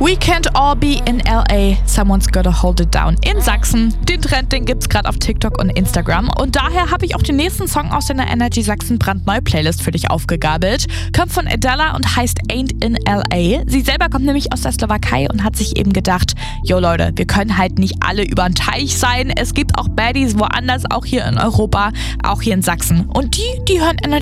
We can't all be in LA, someone's gotta hold it down. In Sachsen. Den Trend, den gibt's gerade auf TikTok und Instagram. Und daher habe ich auch den nächsten Song aus der Energy Sachsen brandneu Playlist für dich aufgegabelt. Kommt von Adela und heißt Ain't in LA. Sie selber kommt nämlich aus der Slowakei und hat sich eben gedacht, yo Leute, wir können halt nicht alle über den Teich sein. Es gibt auch Baddies woanders, auch hier in Europa, auch hier in Sachsen. Und die hören Energy